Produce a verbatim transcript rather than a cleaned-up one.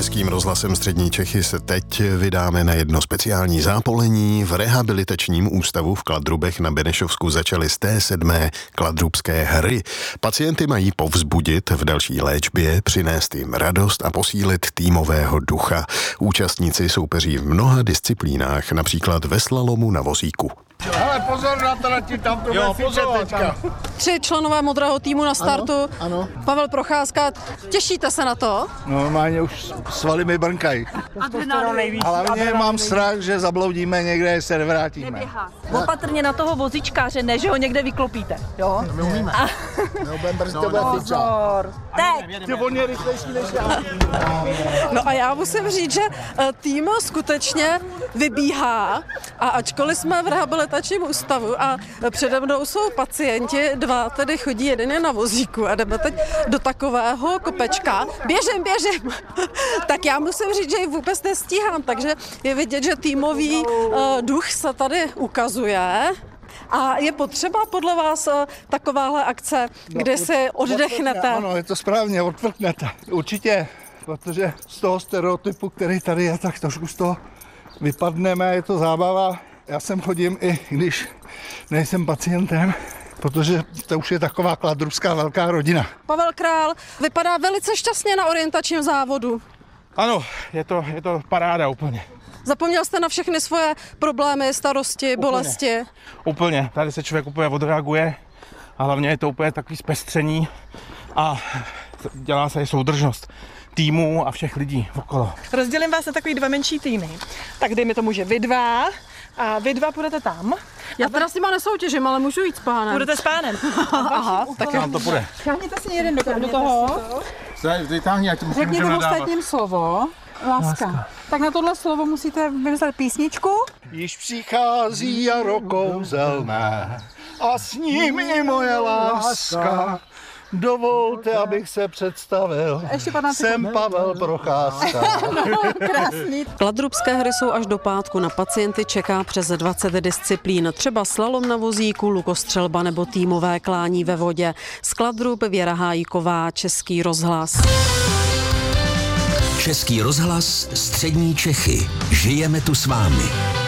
Českým rozhlasem Střední Čechy se teď vydáme na jedno speciální zápolení. V rehabilitačním ústavu v Kladrubech na Benešovsku začaly z té sedmé kladrubské hry. Pacienty mají povzbudit v další léčbě, přinést jim radost a posílit týmového ducha. Účastníci soupeří v mnoha disciplínách, například ve slalomu na vozíku. Ale pozor na to, tam to jo, pozor, teďka. Tři členové modrého týmu na startu. Ano, ano. Pavel Procházka, těšíte se na to? Normálně už svaly mi brnkají. Hlavně mám strach, že zabloudíme někde, se nevrátíme. Neběhá. Opatrně na toho vozíčkáře, ne, že ho někde vyklopíte, jo? My umíme. A... No, budem brzy to bude pozor. Teď. Ty on je rychlejší než já. No a já musím říct, že tým skutečně vybíhá a ačkoliv jsme v rehabilitačním ústavu a přede mnou jsou pacienti, dva tedy chodí, jeden je na vozíku a jdeme teď do takového kopečka. Běžím, běžím. Tak já musím říct, že ji vůbec nestíhám, takže je vidět, že týmový uh, duch se tady ukazuje. A je potřeba podle vás uh, takováhle akce, no, kdy si oddechnete? Ano, je to správně, odvrknete. Určitě, protože z toho stereotypu, který tady je, tak trošku z toho vypadneme, je to zábava. Já sem chodím i když nejsem pacientem, protože to už je taková kladrubská velká rodina. Pavel Král vypadá velice šťastně na orientačním závodu. Ano, je to, je to paráda úplně. Zapomněl jste na všechny svoje problémy, starosti, úplně, bolesti? Úplně, tady se člověk úplně odreaguje a hlavně je to úplně takový zpestření a dělá se i soudržnost týmů a všech lidí okolo. Rozdělím vás na takový dva menší týmy. Tak dejme tomu, že vy dva a vy dva půjdete tam. Já teda s nima nesoutěžím, ale můžu jít s pánem. Půjdete s pánem. Aha, tak vám to půjde. Šáhněte si jeden do, do toho. Vytáhni, ať to musím Řekněte ostatním slovo. Láska. Láska. Tak na tohle slovo musíte vymyslet písničku. Již přichází jaro kouzelné a s ním i moje láska. Dovolte, abych se představil. Jsem Pavel Procházka. Krásný. Kladrubské hry jsou až do pátku. Na pacienty čeká přes dvacet disciplín. Třeba slalom na vozíku, lukostřelba nebo týmové klání ve vodě. Z Kladrub Věra Hájková, Český rozhlas. Český rozhlas, Střední Čechy. Žijeme tu s vámi.